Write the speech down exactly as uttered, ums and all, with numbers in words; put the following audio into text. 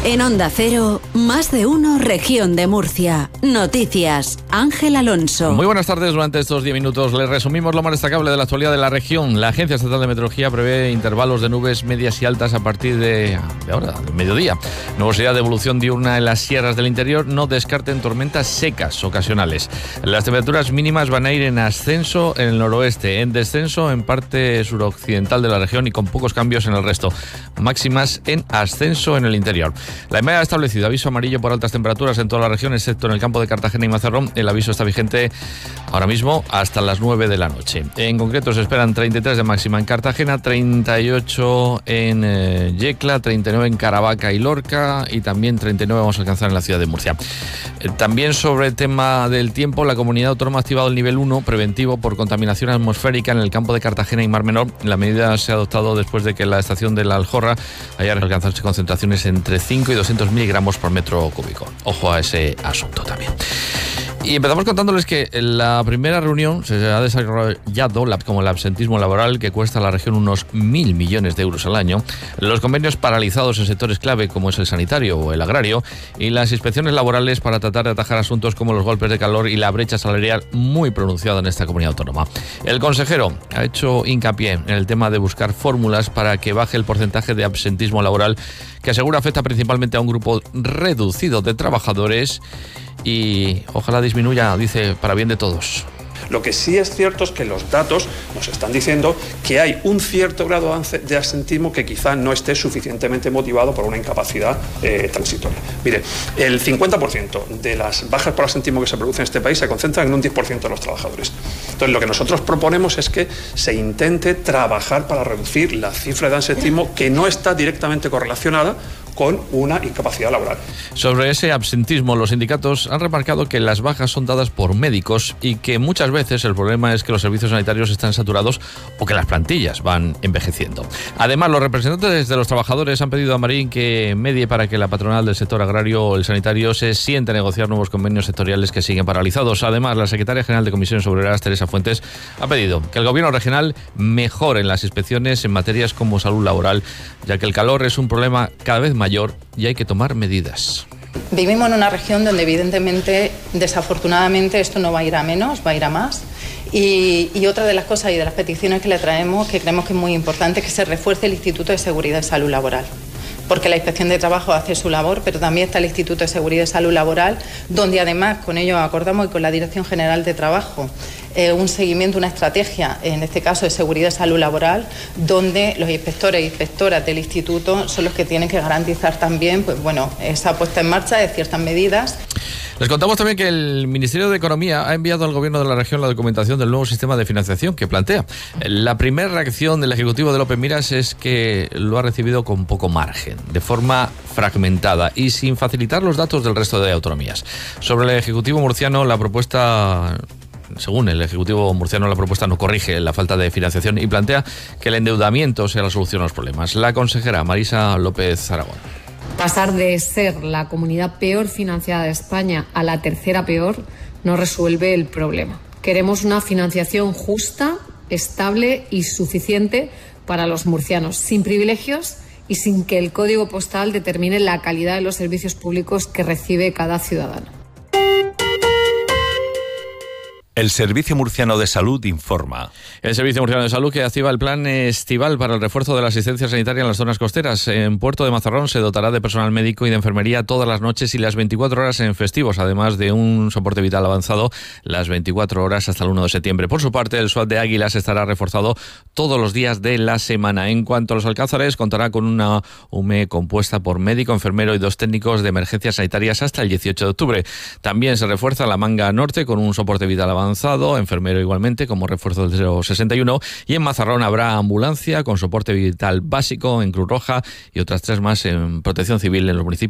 En Onda Cero, más de uno, Región de Murcia. Noticias, Ángel Alonso. Muy buenas tardes. Durante estos diez minutos les resumimos lo más destacable de la actualidad de la región. La Agencia Estatal de Meteorología prevé intervalos de nubes medias y altas a partir de, de ahora, del mediodía. Nubosidad de evolución diurna en las sierras del interior. No descarten tormentas secas ocasionales. Las temperaturas mínimas van a ir en ascenso en el noroeste, en descenso en parte suroccidental de la región y con pocos cambios en el resto. Máximas en ascenso en el interior. La E M E A ha establecido aviso amarillo por altas temperaturas en toda la región, excepto en el campo de Cartagena y Mazarrón. El aviso está vigente ahora mismo hasta las nueve de la noche. En concreto se esperan treinta y tres de máxima en Cartagena, treinta y ocho en eh, Yecla, treinta y nueve en Caravaca y Lorca y también treinta y nueve vamos a alcanzar en la ciudad de Murcia. Eh, también sobre el tema del tiempo, la comunidad autónoma ha activado el nivel uno preventivo por contaminación atmosférica en el campo de Cartagena y Mar Menor. La medida se ha adoptado después de que la estación de la Aljorra haya alcanzado concentraciones entre cinco y doscientos miligramos por metro cúbico. Ojo a ese asunto también. Y empezamos contándoles que en la primera reunión se ha desarrollado la, como el absentismo laboral, que cuesta a la región unos mil millones de euros al año, los convenios paralizados en sectores clave como es el sanitario o el agrario y las inspecciones laborales para tratar de atajar asuntos como los golpes de calor y la brecha salarial muy pronunciada en esta comunidad autónoma. El consejero ha hecho hincapié en el tema de buscar fórmulas para que baje el porcentaje de absentismo laboral, que asegura afecta principalmente a un grupo reducido de trabajadores y ojalá disminuya, dice, para bien de todos. Lo que sí es cierto es que los datos nos están diciendo que hay un cierto grado de absentismo que quizá no esté suficientemente motivado por una incapacidad eh, transitoria. Mire, el cincuenta por ciento de las bajas por absentismo que se producen en este país se concentran en un diez por ciento de los trabajadores. Entonces, lo que nosotros proponemos es que se intente trabajar para reducir la cifra de absentismo que no está directamente correlacionada con una incapacidad laboral. Sobre ese absentismo, los sindicatos han remarcado que las bajas son dadas por médicos y que muchas veces el problema es que los servicios sanitarios están saturados o que las plantillas van envejeciendo. Además, los representantes de los trabajadores han pedido a Marín que medie para que la patronal del sector agrario o el sanitario se siente a negociar nuevos convenios sectoriales que siguen paralizados. Además, la secretaria general de Comisiones Obreras, Teresa Fuentes, ha pedido que el gobierno regional mejore las inspecciones en materias como salud laboral, ya que el calor es un problema cada vez más mayor y hay que tomar medidas. Vivimos en una región donde evidentemente, desafortunadamente, esto no va a ir a menos, va a ir a más. Y, y otra de las cosas y de las peticiones que le traemos, que creemos que es muy importante, es que se refuerce el Instituto de Seguridad y Salud Laboral. Porque la Inspección de Trabajo hace su labor, pero también está el Instituto de Seguridad y Salud Laboral, donde además con ello acordamos y con la Dirección General de Trabajo eh, un seguimiento, una estrategia, en este caso de seguridad y salud laboral, donde los inspectores e inspectoras del instituto son los que tienen que garantizar también, pues bueno, esa puesta en marcha de ciertas medidas. Les contamos también que el Ministerio de Economía ha enviado al Gobierno de la región la documentación del nuevo sistema de financiación que plantea. La primera reacción del Ejecutivo de López Miras es que lo ha recibido con poco margen, de forma fragmentada y sin facilitar los datos del resto de autonomías. Sobre el Ejecutivo murciano, la propuesta... Según el Ejecutivo murciano, la propuesta no corrige la falta de financiación y plantea que el endeudamiento sea la solución a los problemas. La consejera Marisa López Aragón. Pasar de ser la comunidad peor financiada de España a la tercera peor no resuelve el problema. Queremos una financiación justa, estable y suficiente para los murcianos, sin privilegios y sin que el código postal determine la calidad de los servicios públicos que recibe cada ciudadano. El Servicio Murciano de Salud informa. El Servicio Murciano de Salud que activa el plan estival para el refuerzo de la asistencia sanitaria en las zonas costeras. En Puerto de Mazarrón se dotará de personal médico y de enfermería todas las noches y las veinticuatro horas en festivos, además de un soporte vital avanzado las veinticuatro horas hasta el uno de septiembre. Por su parte, el SWAT de Águilas estará reforzado todos los días de la semana. En cuanto a los Alcázares, contará con una U M E compuesta por médico, enfermero y dos técnicos de emergencias sanitarias hasta el dieciocho de octubre. También se refuerza la Manga Norte con un soporte vital avanzado avanzado, enfermero igualmente como refuerzo del cero sesenta y uno, y en Mazarrón habrá ambulancia con soporte vital básico en Cruz Roja y otras tres más en Protección Civil en los municipios